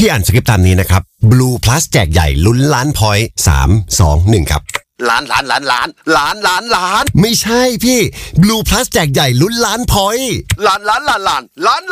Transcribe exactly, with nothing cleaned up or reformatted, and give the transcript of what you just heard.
พี่อ่านสคริปต์ตามนี้นะครับ Blue Plus แจกใหญ่ลุ้นล้านพอยต์สาม สอง หนึ่งครับล้านล้านล้านล้านล้านล้านล้านไม่ใช่พี่ Blue Plus แจกใหญ่ลุ้นล้านพอยต์ล้านล้านล้านล้านล้าน